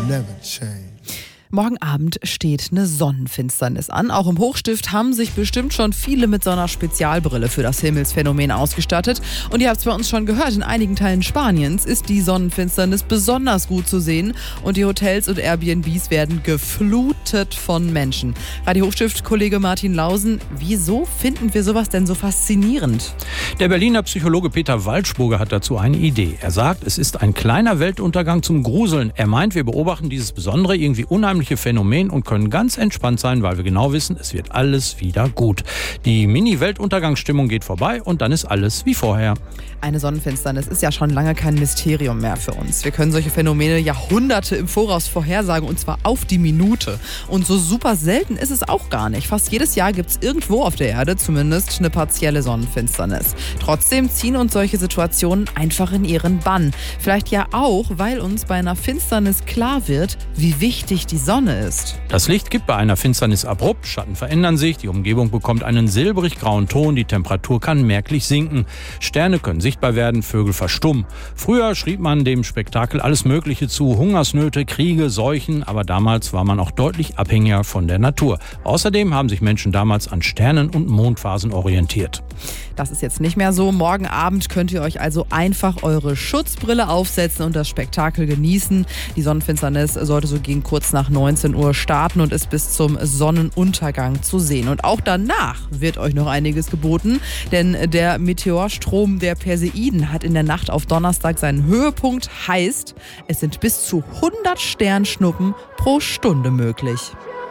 never change. Morgen Abend steht eine Sonnenfinsternis an. Auch im Hochstift haben sich bestimmt schon viele mit so einer Spezialbrille für das Himmelsphänomen ausgestattet. Und ihr habt es bei uns schon gehört, in einigen Teilen Spaniens ist die Sonnenfinsternis besonders gut zu sehen. Und die Hotels und Airbnbs werden geflutet von Menschen. Radio Hochstift-Kollege Martin Lausen, wieso finden wir sowas denn so faszinierend? Der Berliner Psychologe Peter Walschburger hat dazu eine Idee. Er sagt, es ist ein kleiner Weltuntergang zum Gruseln. Er meint, wir beobachten dieses besondere, irgendwie unheimliche Phänomen und können ganz entspannt sein, weil wir genau wissen, es wird alles wieder gut. Die Mini-Weltuntergangsstimmung geht vorbei und dann ist alles wie vorher. Eine Sonnenfinsternis ist ja schon lange kein Mysterium mehr für uns. Wir können solche Phänomene Jahrhunderte im Voraus vorhersagen und zwar auf die Minute. Und so super selten ist es auch gar nicht. Fast jedes Jahr gibt es irgendwo auf der Erde zumindest eine partielle Sonnenfinsternis. Trotzdem ziehen uns solche Situationen einfach in ihren Bann. Vielleicht ja auch, weil uns bei einer Finsternis klar wird, wie wichtig die Sonne ist. Das Licht gibt bei einer Finsternis abrupt, Schatten verändern sich, die Umgebung bekommt einen silbrig-grauen Ton, die Temperatur kann merklich sinken. Sterne können sichtbar werden, Vögel verstummen. Früher schrieb man dem Spektakel alles Mögliche zu, Hungersnöte, Kriege, Seuchen, aber damals war man auch deutlich abhängiger von der Natur. Außerdem haben sich Menschen damals an Sternen- und Mondphasen orientiert. Das ist jetzt nicht mehr so. Morgen Abend könnt ihr euch also einfach eure Schutzbrille aufsetzen und das Spektakel genießen. Die Sonnenfinsternis sollte so gegen kurz nach 19 Uhr starten und ist bis zum Sonnenuntergang zu sehen. Und auch danach wird euch noch einiges geboten, denn der Meteorstrom der Perseiden hat in der Nacht auf Donnerstag seinen Höhepunkt. Heißt, es sind bis zu 100 Sternschnuppen pro Stunde möglich.